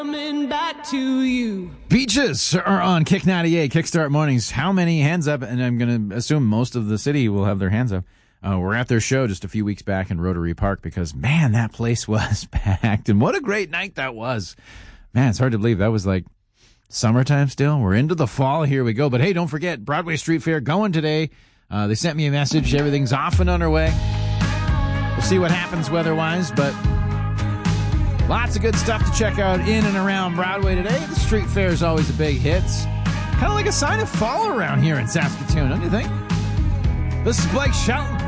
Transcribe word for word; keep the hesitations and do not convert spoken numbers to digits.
Coming back to you. Beaches are on Kick ninety-eight, Kickstart Mornings. How many hands up? And I'm going to assume most of the city will have their hands up. Uh, we're at their show just a few weeks back in Rotary Park because, man, that place was packed. And what a great night that was. Man, it's hard to believe that was like summertime still. We're into the fall. Here we go. But, hey, don't forget, Broadway Street Fair going today. Uh, they sent me a message. Everything's off and on our way. We'll see what happens weather-wise, but lots of good stuff to check out in and around Broadway today. The street fair is always a big hit. Kind of like a sign of fall around here in Saskatoon, don't you think? This is Blake Shelton.